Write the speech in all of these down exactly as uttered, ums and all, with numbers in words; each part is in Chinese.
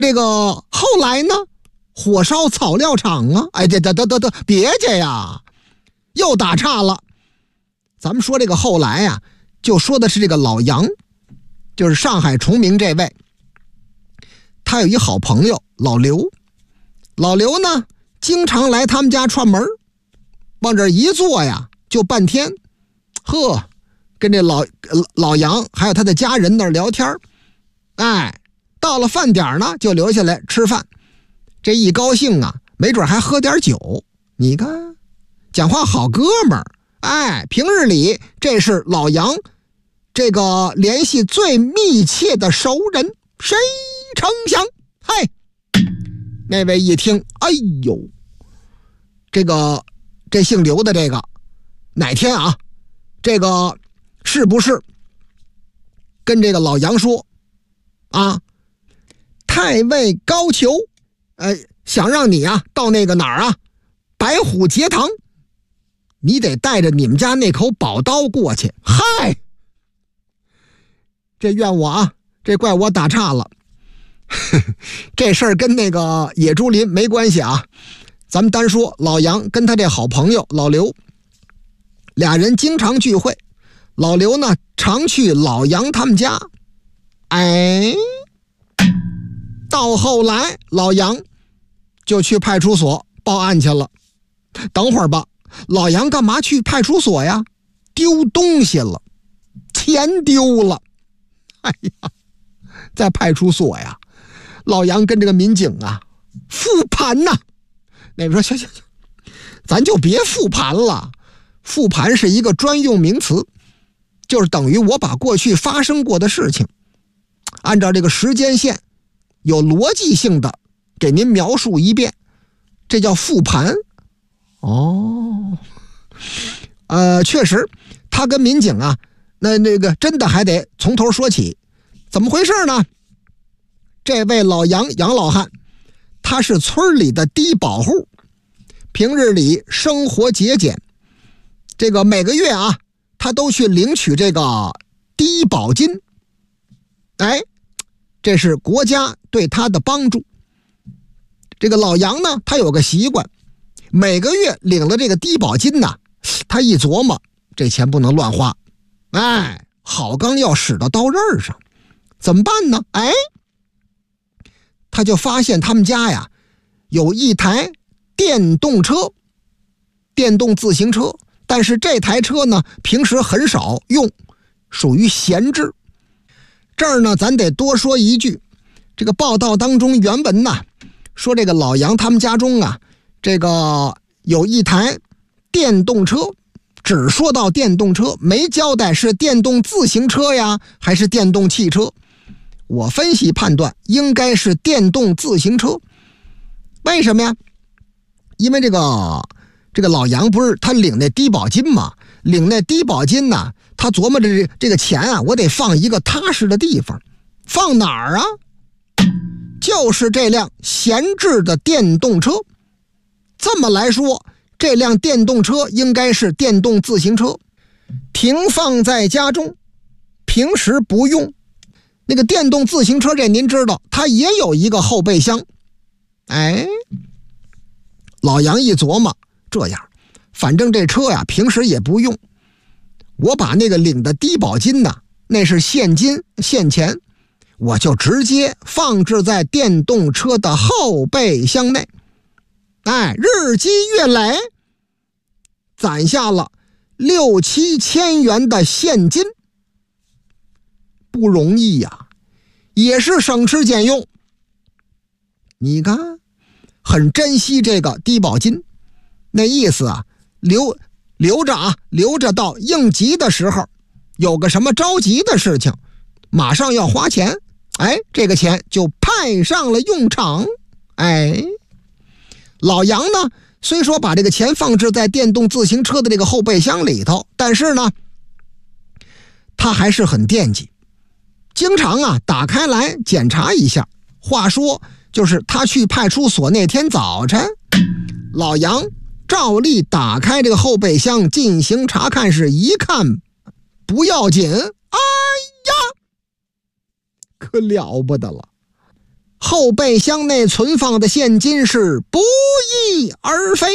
这个后来呢，火烧草料场啊，哎，这得得得得，别介呀，又打岔了。咱们说这个后来呀、啊，就说的是这个老杨，就是上海崇明这位，他有一好朋友老刘，老刘呢经常来他们家串门，往这一坐呀就半天，呵，跟这老老杨还有他的家人那儿聊天，哎，到了饭点呢就留下来吃饭，这一高兴啊，没准还喝点酒。你看，讲话好哥们儿，哎，平日里这是老杨这个联系最密切的熟人，谁成想，嘿，那位一听，哎呦，这个这姓刘的这个哪天啊，这个是不是跟这个老杨说啊，太尉高俅呃想让你啊到那个哪儿啊白虎节堂，你得带着你们家那口宝刀过去。嗨，这怨我啊，这怪我打岔了。这事儿跟那个野猪林没关系啊，咱们单说老杨跟他这好朋友老刘，俩人经常聚会，老刘呢常去老杨他们家。哎，到后来老杨就去派出所报案去了。等会儿吧，老杨干嘛去派出所呀？丢东西了，钱丢了。哎呀，在派出所呀，老杨跟这个民警啊复盘呐。那边说行行行，咱就别复盘了，复盘是一个专用名词，就是等于我把过去发生过的事情按照这个时间线有逻辑性的给您描述一遍，这叫复盘。哦，呃，确实他跟民警啊那那个真的还得从头说起。怎么回事呢？这位老杨杨老汉，他是村里的低保户，平日里生活节俭，这个每个月啊他都去领取这个低保金。哎，这是国家对他的帮助。这个老杨呢，他有个习惯，每个月领了这个低保金呢，他一琢磨，这钱不能乱花，哎，好钢要使到刀刃上，怎么办呢？哎，他就发现他们家呀有一台电动车，电动自行车，但是这台车呢平时很少用，属于闲置。这儿呢咱得多说一句，这个报道当中原文呐说，这个老杨他们家中啊这个有一台电动车，只说到电动车，没交代是电动自行车呀还是电动汽车。我分析判断应该是电动自行车。为什么呀？因为这个这个老杨不是他领那低保金嘛，领那低保金呢，他琢磨着这个钱啊我得放一个踏实的地方，放哪儿啊？就是这辆闲置的电动车。这么来说，这辆电动车应该是电动自行车，停放在家中，平时不用。那个电动自行车这您知道，它也有一个后备箱。哎，老杨一琢磨，这样，反正这车呀平时也不用，我把那个领的低保金呢，那是现金现钱，我就直接放置在电动车的后备箱内。哎，日积月累，攒下了六七千元的现金，不容易呀，也是省吃俭用。你看，很珍惜这个低保金，那意思啊，留留着啊，留着到应急的时候，有个什么着急的事情，马上要花钱，哎，这个钱就派上了用场。哎，老杨呢，虽说把这个钱放置在电动自行车的这个后备箱里头，但是呢，他还是很惦记，经常啊打开来检查一下。话说，就是他去派出所那天早晨，老杨照例打开这个后备箱进行查看，是一看不要紧，哎呀，可了不得了， 后备箱内存放的现金是不翼而飞。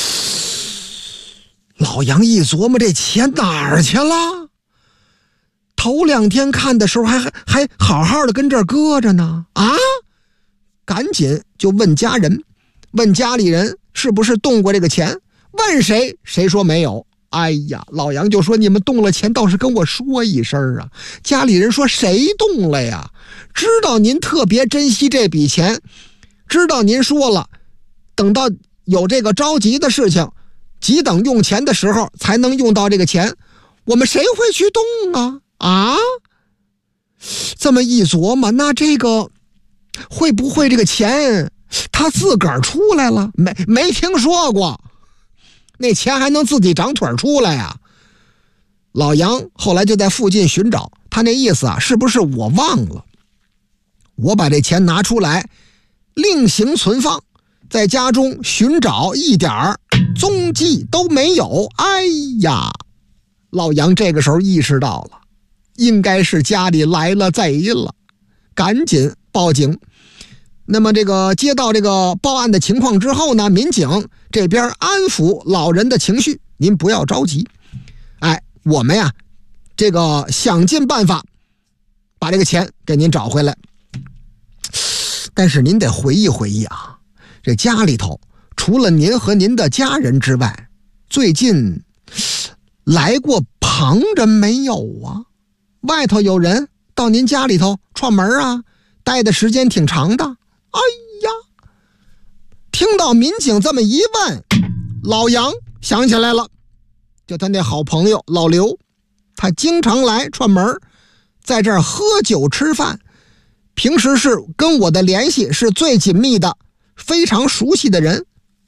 老杨一琢磨，这钱哪儿去了？头两天看的时候还还还好好的跟这儿搁着呢啊！赶紧就问家人，问家里人是不是动过这个钱，问谁谁说没有。哎呀，老杨就说你们动了钱倒是跟我说一声啊。家里人说谁动了呀？知道您特别珍惜这笔钱，知道您说了等到有这个着急的事情急等用钱的时候才能用到这个钱，我们谁会去动啊？啊，这么一琢磨，那这个会不会这个钱他自个儿出来了？没没听说过，那钱还能自己长腿出来呀？老杨后来就在附近寻找，他那意思啊，是不是我忘了？我把这钱拿出来，另行存放，在家中寻找，一点儿踪迹都没有。哎呀，老杨这个时候意识到了，应该是家里来了贼了，赶紧报警。那么这个接到这个报案的情况之后呢，民警这边安抚老人的情绪，您不要着急，哎，我们呀这个想尽办法把这个钱给您找回来。但是您得回忆回忆啊，这家里头除了您和您的家人之外，最近来过旁人没有啊？外头有人到您家里头串门啊，待的时间挺长的。哎呀，听到民警这么一问，老杨想起来了，就他那好朋友老刘，他经常来串门，在这儿喝酒吃饭，平时是跟我的联系是最紧密的，非常熟悉的人。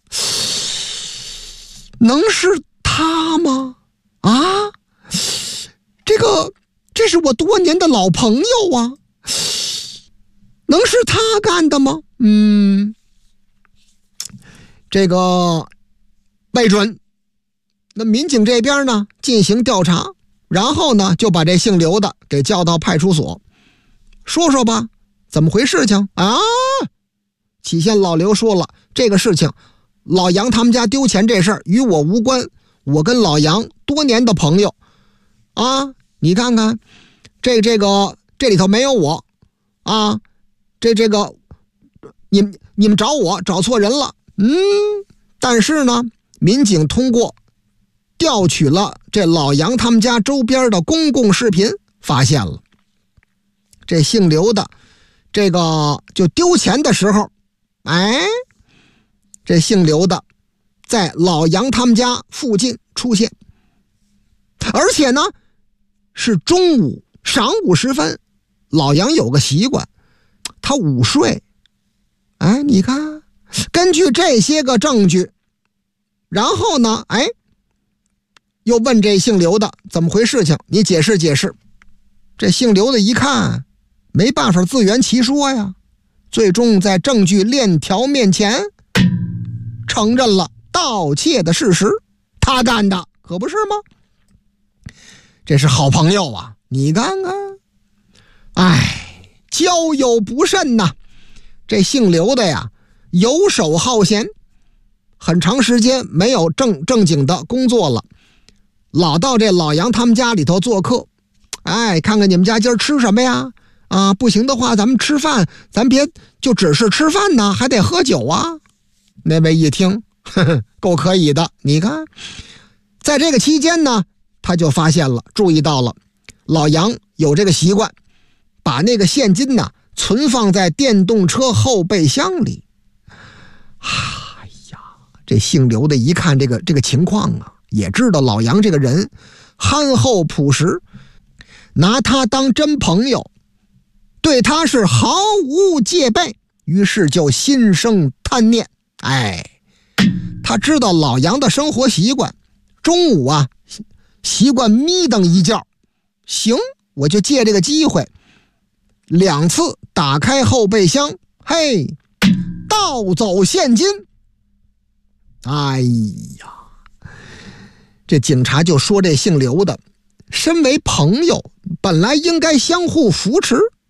能是他吗？啊，这个这是我多年的老朋友啊，能是他干的吗？嗯，这个未准。那民警这边呢进行调查，然后呢就把这姓刘的给叫到派出所，说说吧，怎么回事情啊？起先老刘说了，这个事情老杨他们家丢钱这事儿与我无关，我跟老杨多年的朋友啊，你看看这这个这里头没有我啊，这这个你们你们找我找错人了。嗯，但是呢民警通过调取了这老杨他们家周边的公共视频，发现了这姓刘的这个就丢钱的时候，哎，这姓刘的在老杨他们家附近出现，而且呢是中午晌午时分。老杨有个习惯，他午睡。哎，你看根据这些个证据，然后呢哎又问这姓刘的怎么回事情，你解释解释。这姓刘的一看没办法自圆其说呀，最终在证据链条面前承认了盗窃的事实，他干的，可不是吗？这是好朋友啊，你看看，哎，交友不慎呐。这姓刘的呀游手好闲，很长时间没有正正经的工作了，老到这老杨他们家里头做客。哎，看看你们家今儿吃什么呀？啊，不行的话咱们吃饭，咱别就只是吃饭呢，还得喝酒啊。那位一听，呵呵，够可以的。你看在这个期间呢，他就发现了，注意到了老杨有这个习惯，把那个现金呢存放在电动车后备箱里。哎呀，这姓刘的一看这个这个情况啊，也知道老杨这个人憨厚朴实，拿他当真朋友，对他是毫无戒备，于是就心生贪念。哎，他知道老杨的生活习惯，中午啊习惯眯瞪一觉，行，我就借这个机会两次打开后备箱，嘿，盗走现金。哎呀，这警察就说这姓刘的身为朋友本来应该相互扶持，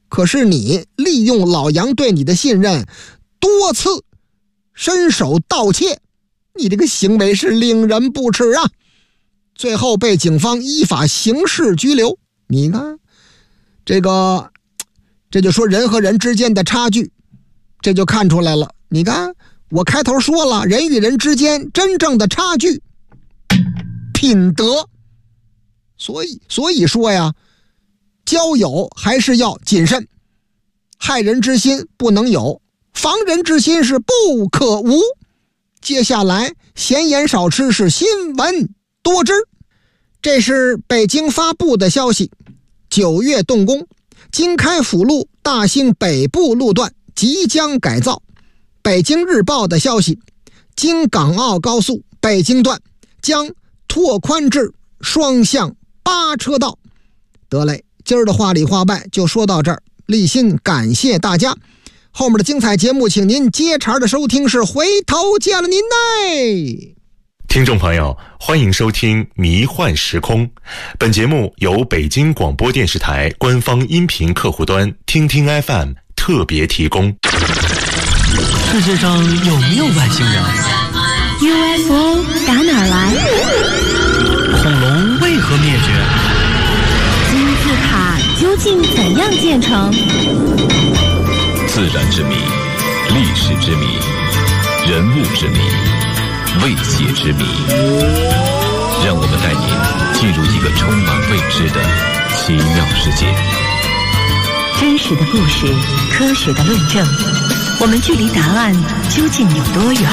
可是你利用老杨对你的信任，多次伸手盗窃，你这个行为是令人不齿啊！最后被警方依法刑事拘留。你看，这个，这就说人和人之间的差距，这就看出来了。你看，我开头说了，人与人之间真正的差距，品德。所以，所以说呀，交友还是要谨慎，害人之心不能有，防人之心是不可无。接下来，闲言少吃是新闻多知。这是北京发布的消息，九月动工，京开辅路大兴北部路段即将改造。北京日报的消息，京港澳高速北京段将拓宽至双向八车道。得嘞，今儿的话里话外就说到这儿，立心感谢大家。后面的精彩节目请您接茬的收听，是回头见了您嘞。 听众朋友，欢迎收听迷幻时空，本节目由北京广播电视台官方音频客户端听听 F M 特别提供。 世界上有没有外星人？ U F O 打哪儿来？ 恐龙为何灭绝？ 金字塔究竟怎样建成？ 自然之谜，历史之谜，人物之谜，未解之谜。让我们带您进入一个充满未知的奇妙世界。 真实的故事，科学的论证，我们距离答案究竟有多远？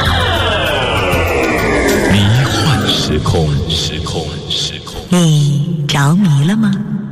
迷幻时空，时空，时空。 你着迷了吗？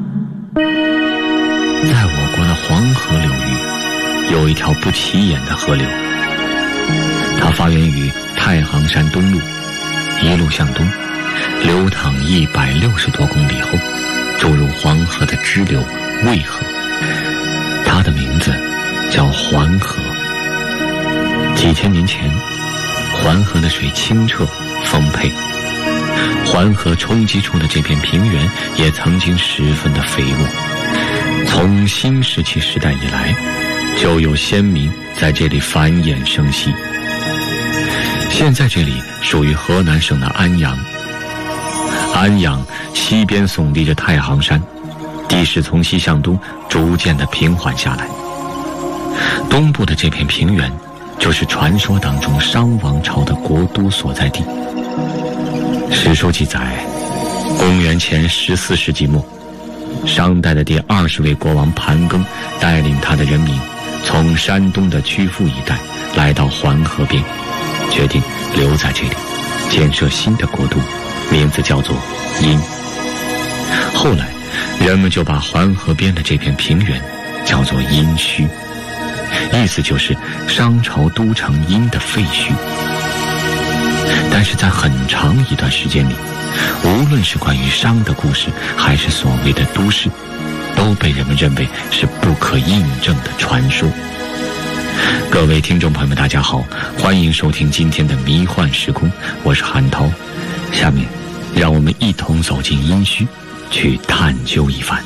在我国的黄河流域，有一条不起眼的河流，它发源于太行山东麓，一路向东，流淌一百六十多公里后，注入黄河的支流渭河。它的名字叫环河。几千年前，环河的水清澈丰沛，环河冲击出的这片平原也曾经十分的肥沃。从新石器时代以来，就有先民在这里繁衍生息。现在这里属于河南省的安阳。安阳西边耸立着太行山，地势从西向东逐渐的平缓下来。东部的这片平原就是传说当中商王朝的国都所在地。史书记载，公元前十四世纪末，商代的第二十位国王盘庚带领他的人民从山东的曲阜一带来到环河边，决定留在这里建设新的国都，名字叫做殷。后来人们就把环河边的这片平原叫做殷墟，意思就是商朝都城殷的废墟。但是在很长一段时间里，无论是关于商的故事，还是所谓的都市，都被人们认为是不可印证的传说。各位听众朋友们，大家好，欢迎收听今天的迷幻时空，我是韩涛。下面让我们一同走进殷墟，去探究一番。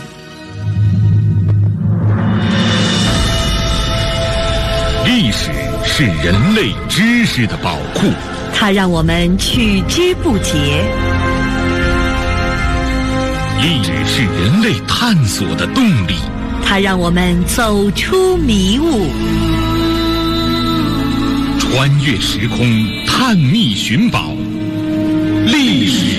历史是人类知识的宝库， 它让我们取之不竭。 历史是人类探索的动力， 它让我们走出迷雾。 穿越时空，探秘寻宝，历史